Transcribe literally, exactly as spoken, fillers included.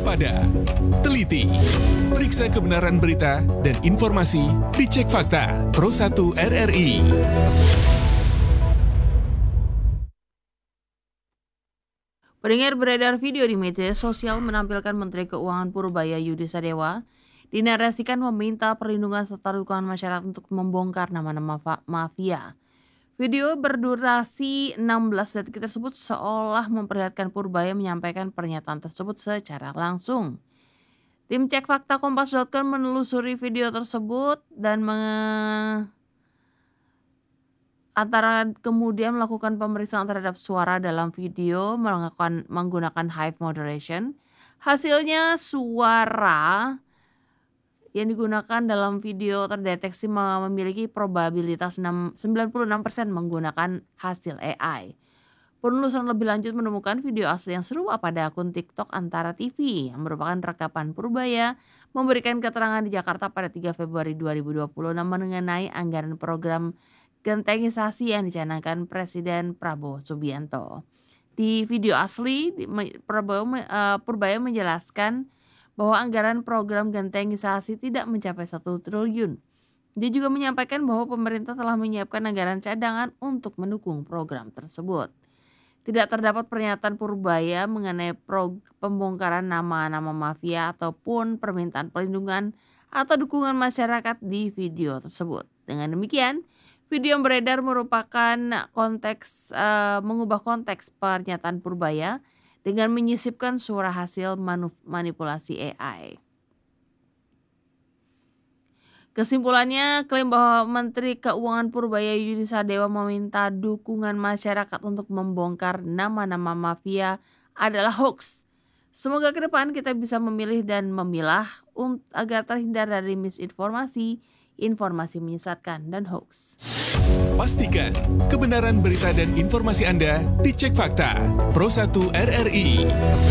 waspada, teliti, periksa kebenaran berita dan informasi, dicek fakta. Pro satu R R I. Pendengar, beredar video di media sosial menampilkan Menteri Keuangan Purbaya Yudi Sadewa dinarasikan meminta perlindungan serta dukungan masyarakat untuk membongkar nama-nama mafia. Video berdurasi enam belas detik tersebut seolah memperlihatkan Purbaya menyampaikan pernyataan tersebut secara langsung. Tim Cek Fakta Kompas titik com menelusuri video tersebut dan menge- antara kemudian melakukan pemeriksaan terhadap suara dalam video menggunakan, menggunakan Hive Moderation. Hasilnya suara yang digunakan dalam video terdeteksi memiliki probabilitas sembilan puluh enam persen menggunakan hasil A I. Penelusuran lebih lanjut menemukan video asli yang serupa pada akun TikTok Antara T V yang merupakan rekapan Purbaya memberikan keterangan di Jakarta pada tiga Februari dua ribu dua puluh mengenai anggaran program gentengisasi yang dicanangkan Presiden Prabowo Subianto. Di video asli, Prabowo, uh, Purbaya menjelaskan bahwa anggaran program gentengisasi tidak mencapai satu triliun. Dia juga menyampaikan bahwa pemerintah telah menyiapkan anggaran cadangan untuk mendukung program tersebut. Tidak terdapat pernyataan Purbaya mengenai pro- pembongkaran nama-nama mafia ataupun permintaan perlindungan atau dukungan masyarakat di video tersebut. Dengan demikian, video yang beredar merupakan konteks uh, mengubah konteks pernyataan Purbaya dengan menyisipkan suara hasil manuf- manipulasi A I. Kesimpulannya, klaim bahwa Menteri Keuangan Purbaya Yudi Sadewa meminta dukungan masyarakat untuk membongkar nama-nama mafia adalah hoax. Semoga ke depan kita bisa memilih dan memilah untuk agar terhindar dari misinformasi, informasi menyesatkan, dan hoax. Pastikan kebenaran berita dan informasi Anda dicek fakta. Pro satu R R I.